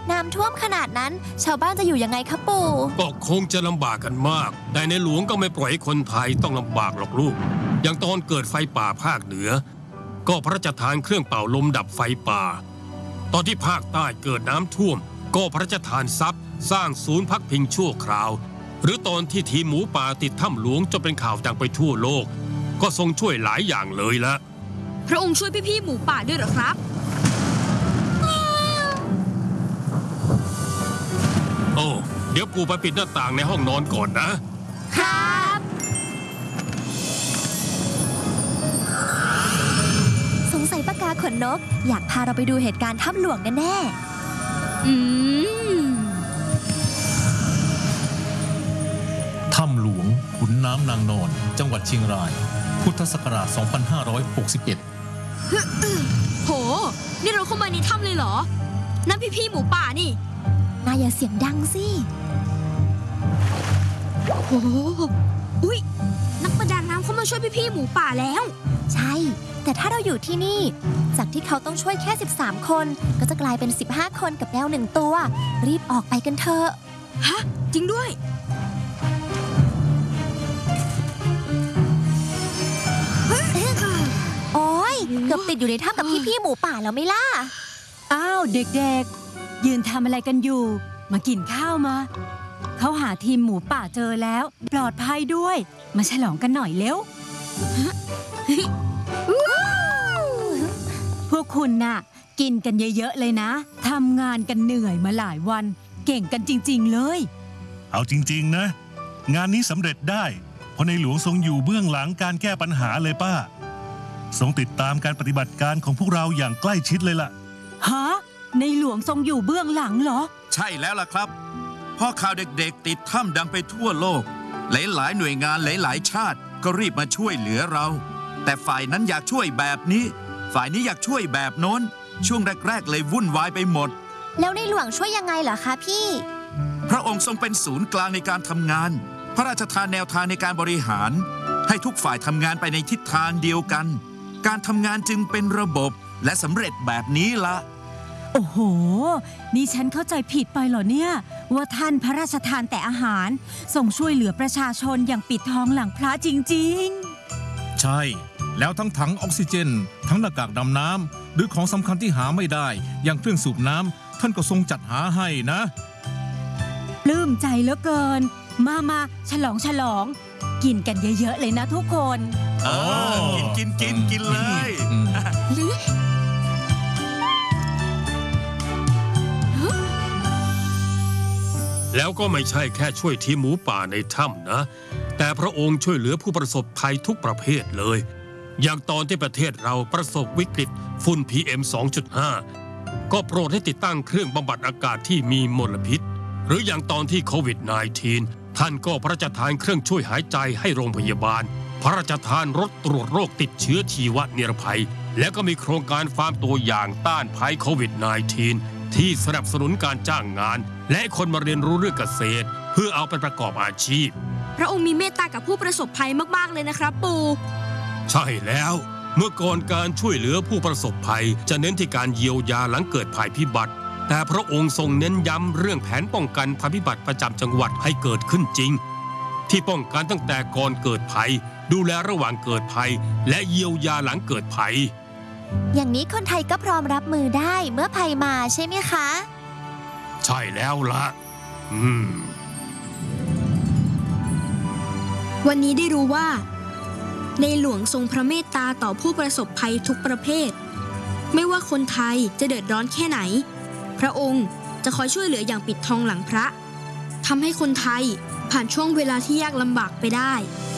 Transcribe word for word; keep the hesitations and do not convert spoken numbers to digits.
น้ำท่วมขนาดนั้นชาวบ้านจะอยู่ยังไงคะปู่ก็คงจะลำบากกันมากแต่ในหลวงก็ไม่ปล่อยให้คนไทยต้องลำบากหรอกลูกอย่างตอนเกิดไฟป่าภาคเหนือก็พระราชทานเครื่องเป่าลมดับไฟป่าตอนที่ภาคใต้เกิดน้ำท่วมก็พระราชทานทรัพย์สร้างศูนย์พักพิงชั่วคราวหรือตอนที่ทีมหมูป่าติดถ้ำหลวงจนเป็นข่าวดังไปทั่วโลกก็ทรงช่วยหลายอย่างเลยละพระองค์ช่วยพี่ๆหมูป่าด้วยเหรอครับโอ้เดี๋ยวปู่ไปปิดหน้าต่างในห้องนอนก่อนนะครับสงสัยปากกาขนนกอยากพาเราไปดูเหตุการณ์ถ้ำหลวงกันแน่อืมถ้ำหลวงขุนน้ำนางนอนจังหวัดเชียงรายพุทธศักราช สองพันห้าร้อยหกสิบเอ็ดโหนี่เราเข้ามาในถ้ำเลยเหรอนั่นพี่ๆหมูป่านี่นายอย่าเสียงดังสิโหอุ๊ยนักประดาน้ำเข้ามาช่วยพี่ๆหมูป่าแล้วใช่แต่ถ้าเราอยู่ที่นี่จากที่เขาต้องช่วยแค่สิบสามคนก็จะกลายเป็นสิบห้าคนกับแมวหนึ่งตัวรีบออกไปกันเถอะฮะจริงด้วยโอ๊ยเกือบติดอยู่ในถ้ำกับพี่ๆหมูป่าแล้วไม่ล่ะอ้าวเด็กๆยืนทำอะไรกันอยู่มากินข้าวมาเขาหาทีมหมูป่าเจอแล้วปลอดภัยด้วยมาฉลองกันหน่อยเร็วพวกคุณน่ะกินกันเยอะๆเลยนะทำงานกันเหนื่อยมาหลายวันเก่งกันจริงๆเลยเอาจริงๆนะงานนี้สำเร็จได้เพราะในหลวงทรงอยู่เบื้องหลังการแก้ปัญหาเลยป้าทรงติดตามการปฏิบัติการของพวกเราอย่างใกล้ชิดเลยล่ะฮะในหลวงทรงอยู่เบื้องหลังเหรอใช่แล้วล่ะครับพ่อข่าวเด็กๆติดถ้ำดังไปทั่วโลกหลายๆหน่วยงานหลายๆชาติก็รีบมาช่วยเหลือเราแต่ฝ่ายนั้นอยากช่วยแบบนี้ฝ่ายนี้อยากช่วยแบบโน้นช่วงแรกๆเลยวุ่นวายไปหมดแล้วในหลวงช่วยยังไงเหรอคะพี่พระองค์ทรงเป็นศูนย์กลางในการทำงานพระราชทานแนวทางในการบริหารให้ทุกฝ่ายทำงานไปในทิศทางเดียวกันการทำงานจึงเป็นระบบและสำเร็จแบบนี้ละโอ้โหนี่ฉันเข้าใจผิดไปเหรอเนี่ยว่าท่านพระราชทานแต่อาหารส่งช่วยเหลือประชาชนอย่างปิดทองหลังพระจริงๆใช่แล้วทั้งถังออกซิเจนทั้งหน้ากากดำน้ำหรือของสำคัญที่หาไม่ได้อย่างเครื่องสูบน้ำท่านก็ทรงจัดหาให้นะปลื้มใจเหลือเกินมามาฉลองฉลองกินกันเยอะๆเลยนะทุกคนอ๋อกินกินกินกินเลยแล้วก็ไม่ใช่แค่ช่วยทีมหมูป่าในถ้ำนะแต่พระองค์ช่วยเหลือผู้ประสบภัยทุกประเภทเลยอย่างตอนที่ประเทศเราประสบวิกฤตฝุ่น พี เอ็ม สองจุดห้า ก็โปรดให้ติดตั้งเครื่องบำบัดอากาศที่มีมลพิษหรืออย่างตอนที่โควิด สิบเก้า ท่านก็พระราชทานเครื่องช่วยหายใจให้โรงพยาบาลพระราชทานรถตรวจโรคติดเชื้อชีวนิรภัยและก็มีโครงการฟาร์มตัวอย่างต้านภัยโควิด สิบเก้า ที่สนับสนุนการจ้างงานและคนมาเรียนรู้เรื่องเกษตรเพื่อเอาไปประกอบอาชีพพระองค์มีเมตตากับผู้ประสบภัยมากๆเลยนะครับปู่ใช่แล้วเมื่อก่อนการช่วยเหลือผู้ประสบภัยจะเน้นที่การเยียวยาหลังเกิดภัยพิบัติแต่พระองค์ทรงเน้นย้ำเรื่องแผนป้องกันภัยพิบัติประจำจังหวัดให้เกิดขึ้นจริงที่ป้องกันตั้งแต่ก่อนเกิดภัยดูแลระหว่างเกิดภัยและเยียวยาหลังเกิดภัยอย่างนี้คนไทยก็พร้อมรับมือได้เมื่อภัยมาใช่ไหมคะใช่แล้วล่ะอืมวันนี้ได้รู้ว่าในหลวงทรงพระเมตตาต่อผู้ประสบภัยทุกประเภทไม่ว่าคนไทยจะเดือดร้อนแค่ไหนพระองค์จะคอยช่วยเหลืออย่างปิดทองหลังพระทำให้คนไทยผ่านช่วงเวลาที่ยากลำบากไปได้